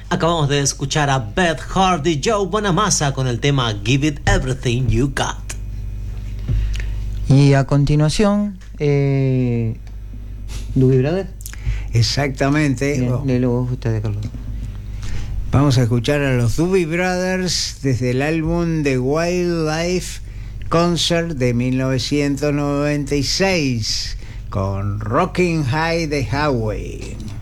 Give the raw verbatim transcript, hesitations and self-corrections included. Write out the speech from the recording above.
Acabamos de escuchar a Beth Hart y Joe Bonamassa con el tema Give It Everything You Got. Y a continuación, eh, Doobie Brothers. Exactamente. Bien, léelo vos ustedes, Carlos. Vamos a escuchar a los Doobie Brothers desde el álbum The Wildlife Concert de mil novecientos noventa y seis con Rockin' High the Highway.